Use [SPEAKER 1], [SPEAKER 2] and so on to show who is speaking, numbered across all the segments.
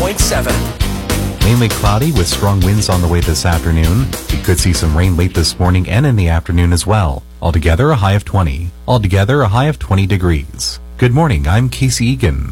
[SPEAKER 1] 101.7.
[SPEAKER 2] Mainly cloudy with strong winds on the way this afternoon. We could see some rain late this morning and in the afternoon as well. Altogether, a high of 20. Altogether, a high of 20 degrees. Good morning, I'm Casey Egan.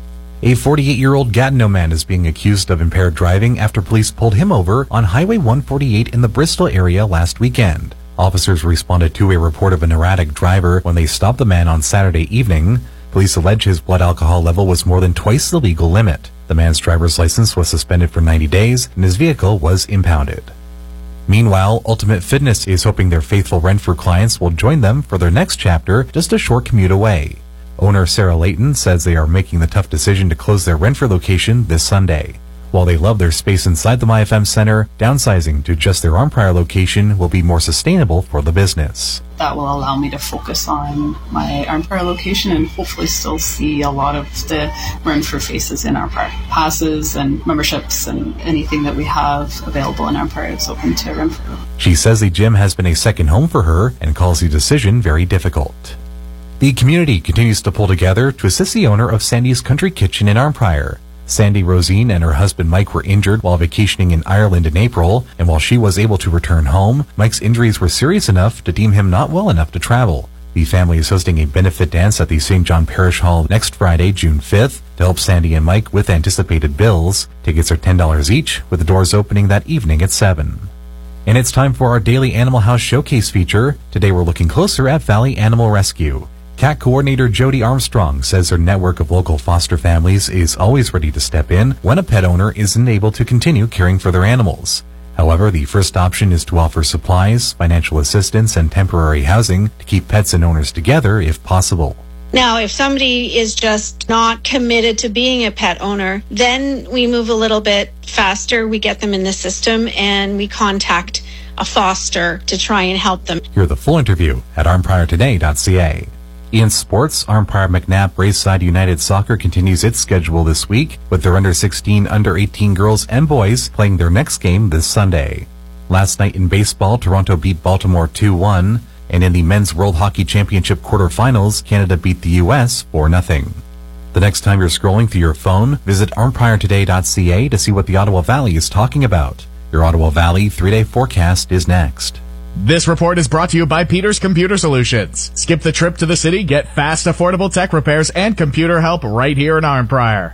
[SPEAKER 2] A 48-year-old Gatineau man is being accused of impaired driving after police pulled him over on Highway 148 in the Bristol area last weekend. Officers responded to a report of an erratic driver when they stopped the man on Saturday evening. Police allege his blood alcohol level was more than twice the legal limit. The man's driver's license was suspended for 90 days and his vehicle was impounded. Meanwhile, Ultimate Fitness is hoping their faithful Renfrew clients will join them for their next chapter just a short commute away. Owner Sarah Layton says they are making the tough decision to close their Renfrew location this Sunday. While they love their space inside the MyFM Center, downsizing to just their Arnprior location will be more sustainable for the business.
[SPEAKER 3] That will allow me to focus on my Arnprior location and hopefully still see a lot of the Renfrew faces in Arnprior. Passes and memberships and anything that we have available in Arnprior is open to Renfrew.
[SPEAKER 2] She says the gym has been a second home for her and calls the decision very difficult. The community continues to pull together to assist the owner of Sandy's Country Kitchen in Arnprior. Sandy Rosine and her husband Mike were injured while vacationing in Ireland in April, and while she was able to return home, Mike's injuries were serious enough to deem him not well enough to travel. The family is hosting a benefit dance at the St. John Parish Hall next Friday, June 5th, to help Sandy and Mike with anticipated bills. Tickets are $10 each, with the doors opening that evening at 7. And it's time for our daily Animal House Showcase feature. Today we're looking closer at Valley Animal Rescue. Cat coordinator Jody Armstrong says their network of local foster families is always ready to step in when a pet owner isn't able to continue caring for their animals. However, the first option is to offer supplies, financial assistance, and temporary housing to keep pets and owners together if possible.
[SPEAKER 4] Now, if somebody is just not committed to being a pet owner, then we move a little bit faster. We get them in the system and we contact a foster to try and help them.
[SPEAKER 2] Hear the full interview at arnpriortoday.ca. In sports, Arnprior McNabb Braeside United Soccer continues its schedule this week, with their under-16, under-18 girls and boys playing their next game this Sunday. Last night in baseball, Toronto beat Baltimore 2-1, and in the Men's World Hockey Championship quarterfinals, Canada beat the U.S. 4-0. The next time you're scrolling through your phone, visit arnpriortoday.ca to see what the Ottawa Valley is talking about. Your Ottawa Valley 3-day forecast is next.
[SPEAKER 5] This report is brought to you by Peters Computer Solutions. Skip the trip to the city, get fast, affordable tech repairs and computer help right here in Arnprior.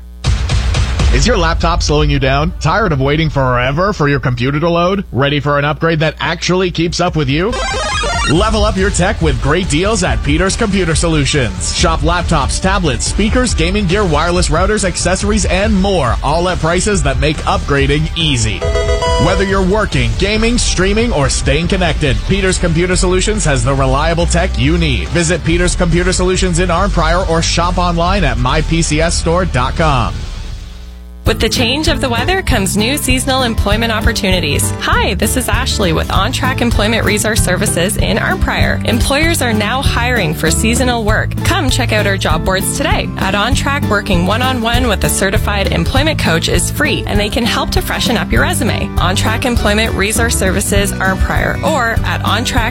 [SPEAKER 5] Is your laptop slowing you down? Tired of waiting forever for your computer to load? Ready for an upgrade that actually keeps up with you? Level up your tech with great deals at Peters Computer Solutions. Shop laptops, tablets, speakers, gaming gear, wireless routers, accessories, and more, all at prices that make upgrading easy. Whether you're working, gaming, streaming, or staying connected, Peters Computer Solutions has the reliable tech you need. Visit Peters Computer Solutions in Arnprior or shop online at mypcsstore.com.
[SPEAKER 6] With the change of the weather comes new seasonal employment opportunities. Hi, this is Ashley with On Track Employment Resource Services in Arnprior. Employers are now hiring for seasonal work. Come check out our job boards today. At On Track, working one-on-one with a certified employment coach is free, and they can help to freshen up your resume. On Track Employment Resource Services Arnprior or at ontrack.ca.